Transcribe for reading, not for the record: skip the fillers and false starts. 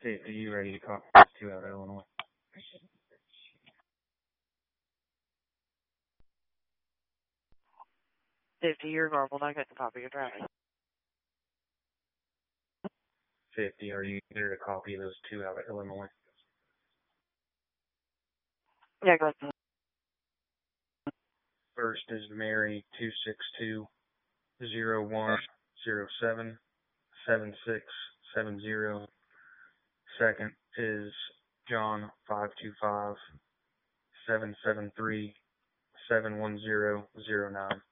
Hey, are you ready to copy those two out of Illinois? 50-year garbled. I couldn't copy your driving. 50, are you here to copy those two out of Illinois? Yeah, go ahead. First is Mary 262-0107-7670. Second is John 525-773-71009.